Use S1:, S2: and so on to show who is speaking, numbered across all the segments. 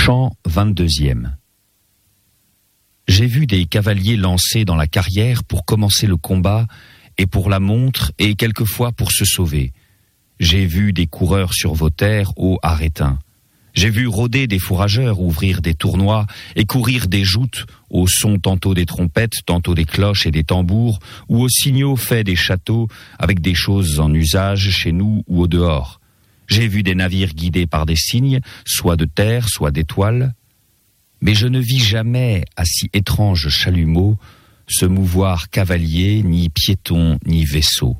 S1: Chant 22e. J'ai vu des cavaliers lancés dans la carrière pour commencer le combat et pour la montre et quelquefois pour se sauver. J'ai vu des coureurs sur vos terres, ô Arétins. J'ai vu rôder des fourrageurs, ouvrir des tournois et courir des joutes au son tantôt des trompettes, tantôt des cloches et des tambours, ou aux signaux faits des châteaux avec des choses en usage chez nous ou au dehors. J'ai vu des navires guidés par des signes, soit de terre, soit d'étoiles. Mais je ne vis jamais à si étrange chalumeau se mouvoir cavalier, ni piéton, ni vaisseau.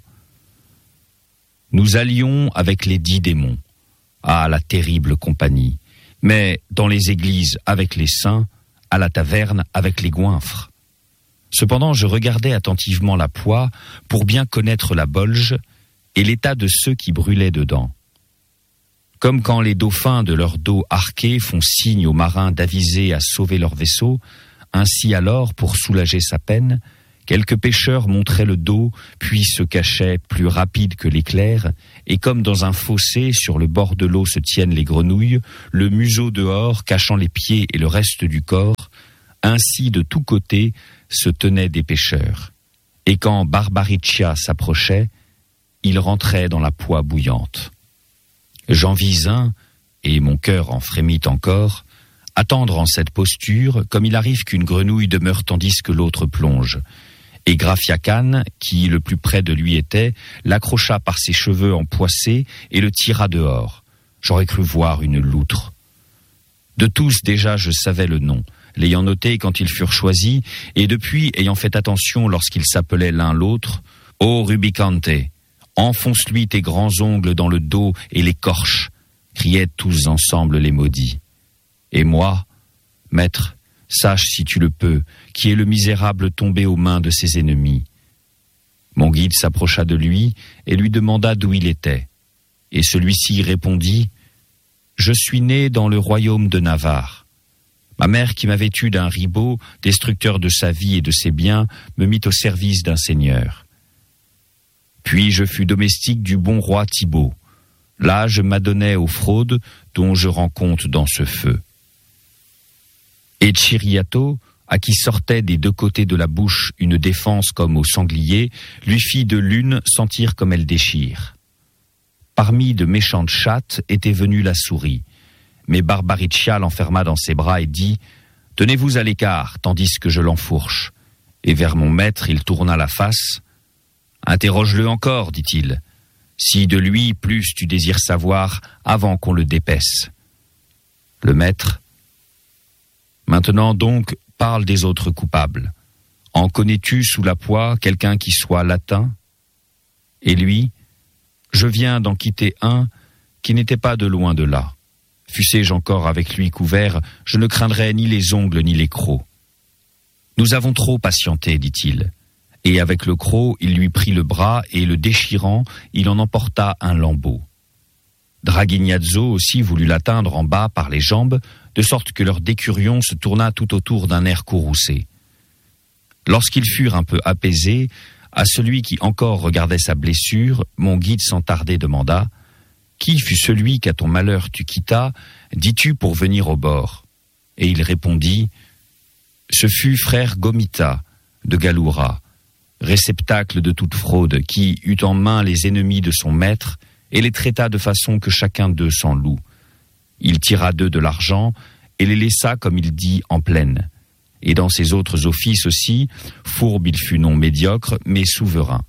S1: Nous allions avec les 10 démons. Ah, la terrible compagnie. Mais dans les églises avec les saints, à la taverne avec les goinfres. Cependant, je regardais attentivement la poix pour bien connaître la bolge et l'état de ceux qui brûlaient dedans. Comme quand les dauphins de leur dos arqué font signe aux marins d'aviser à sauver leur vaisseau, ainsi alors, pour soulager sa peine, quelques pêcheurs montraient le dos, puis se cachaient plus rapides que l'éclair, et comme dans un fossé sur le bord de l'eau se tiennent les grenouilles, le museau dehors cachant les pieds et le reste du corps, ainsi de tous côtés se tenaient des pêcheurs. Et quand Barbaricia s'approchait, il rentrait dans la poix bouillante. J'en vis un, et mon cœur en frémit encore, attendre en cette posture, comme il arrive qu'une grenouille demeure tandis que l'autre plonge. Et Graphiacane, qui le plus près de lui était, l'accrocha par ses cheveux empoissés et le tira dehors. J'aurais cru voir une loutre. De tous déjà je savais le nom, l'ayant noté quand ils furent choisis, et depuis ayant fait attention lorsqu'ils s'appelaient l'un l'autre, « Ô Rubicante !» enfonce-lui tes grands ongles dans le dos et l'écorche, criaient tous ensemble les maudits. Et moi, maître, sache si tu le peux, qui est le misérable tombé aux mains de ses ennemis. Mon guide s'approcha de lui et lui demanda d'où il était. Et celui-ci répondit, « Je suis né dans le royaume de Navarre. Ma mère qui m'avait eu d'un ribot, destructeur de sa vie et de ses biens, me mit au service d'un seigneur. Puis je fus domestique du bon roi Thibaut. Là, je m'adonnais aux fraudes dont je rends compte dans ce feu. » Et Chiriato, à qui sortait des deux côtés de la bouche une défense comme au sanglier, lui fit de l'une sentir comme elle déchire. Parmi de méchantes chattes était venue la souris, mais Barbaricia l'enferma dans ses bras et dit « Tenez-vous à l'écart, tandis que je l'enfourche. » Et vers mon maître il tourna la face. « Interroge-le encore, dit-il, si de lui plus tu désires savoir avant qu'on le dépaisse. » Le maître: « Maintenant donc, parle des autres coupables. En connais-tu sous la poix quelqu'un qui soit latin? » Et lui: « Je viens d'en quitter un qui n'était pas de loin de là. Fussé-je encore avec lui couvert, je ne craindrais ni les ongles ni les crocs. Nous avons trop patienté, dit-il. Et avec le croc, il lui prit le bras et le déchirant, il en emporta un lambeau. Draguignazzo aussi voulut l'atteindre en bas par les jambes, de sorte que leur décurion se tourna tout autour d'un air courroucé. Lorsqu'ils furent un peu apaisés, à celui qui encore regardait sa blessure, mon guide sans tarder demanda: « Qui fut celui qu'à ton malheur tu quittas, dis-tu pour venir au bord ?» Et il répondit: « Ce fut frère Gomita de Galoura, réceptacle de toute fraude, qui eut en main les ennemis de son maître et les traita de façon que chacun d'eux s'en loue. Il tira d'eux de l'argent et les laissa, comme il dit, en pleine. Et dans ses autres offices aussi, fourbe il fut non médiocre, mais souverain.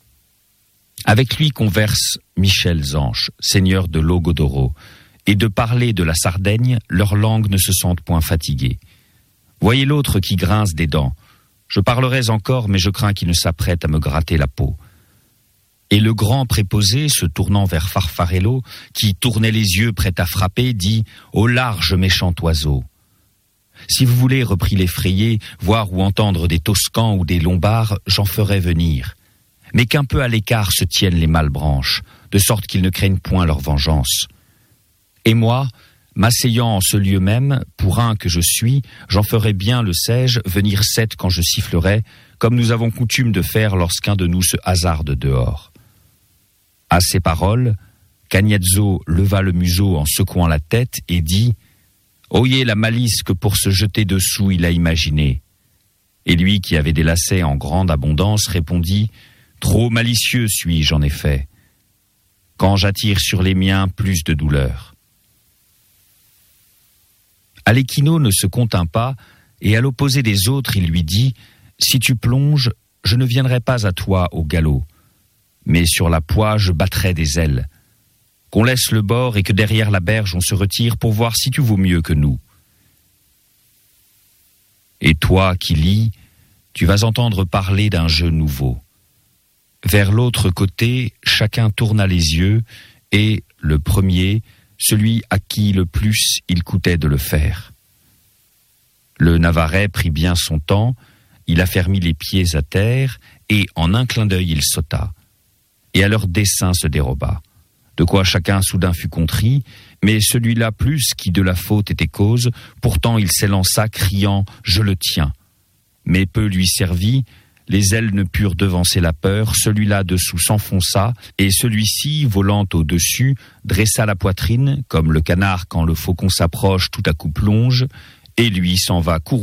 S1: Avec lui converse Michel Zanche, seigneur de Logodoro, et de parler de la Sardaigne, leurs langues ne se sentent point fatiguées. Voyez l'autre qui grince des dents. Je parlerais encore, mais je crains qu'il ne s'apprête à me gratter la peau. » Et le grand préposé, se tournant vers Farfarello, qui tournait les yeux prêt à frapper, dit « Au large, méchant oiseau !» Si vous voulez, reprit l'effrayé, voir ou entendre des Toscans ou des Lombards, j'en ferai venir. Mais qu'un peu à l'écart se tiennent les malbranches, de sorte qu'ils ne craignent point leur vengeance. Et moi, m'asseyant en ce lieu même, pour un que je suis, j'en ferai bien, le sais-je, venir 7 quand je sifflerai, comme nous avons coutume de faire lorsqu'un de nous se hasarde dehors. À ces paroles, Cagnazzo leva le museau en secouant la tête et dit « Oyez la malice que pour se jeter dessous il a imaginée. Et lui, qui avait des lacets en grande abondance, répondit « Trop malicieux suis-je en effet, quand j'attire sur les miens plus de douleur. » Aléchino ne se contint pas, et à l'opposé des autres, il lui dit « Si tu plonges, je ne viendrai pas à toi au galop, mais sur la poix je battrai des ailes. Qu'on laisse le bord et que derrière la berge on se retire pour voir si tu vaux mieux que nous. Et toi qui lis, tu vas entendre parler d'un jeu nouveau. Vers l'autre côté, chacun tourna les yeux, et le premier, celui à qui le plus il coûtait de le faire. Le Navarais prit bien son temps, il affermit les pieds à terre, et en un clin d'œil il sauta. Et à leur dessein se déroba. De quoi chacun soudain fut contrit, mais celui-là plus qui de la faute était cause, pourtant il s'élança criant « Je le tiens ». Mais peu lui servit, les ailes ne purent devancer la peur, celui-là dessous s'enfonça, et celui-ci, volant au-dessus, dressa la poitrine, comme le canard quand le faucon s'approche tout à coup plonge, et lui s'en va courroucer